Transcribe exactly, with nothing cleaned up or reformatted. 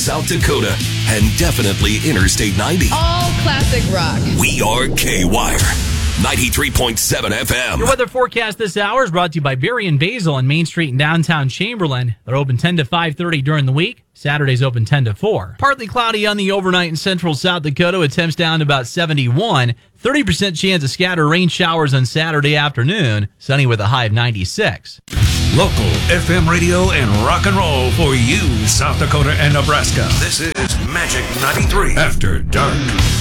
South Dakota, and definitely Interstate ninety. All classic rock. We are K-Wire, ninety-three point seven F M. Your weather forecast this hour is brought to you by Berry and Basil on Main Street in downtown Chamberlain. They're open ten to five thirty during the week. Saturdays open ten to four. Partly cloudy on the overnight in central South Dakota with temps down to about seventy-one. thirty percent chance of scattered rain showers on Saturday afternoon. Sunny with a high of ninety-six. Local F M radio and rock and roll for you, South Dakota and Nebraska. This is Magic ninety-three After Dark.